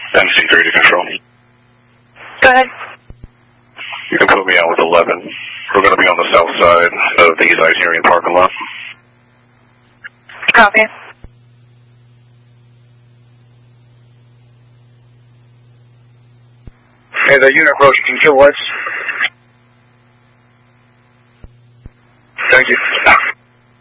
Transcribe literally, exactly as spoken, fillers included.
N C three to control. Go ahead. You can put me out with eleven. We're going to be on the south side of the Ice parking lot. Copy. Okay, the unit approaching kilowatts.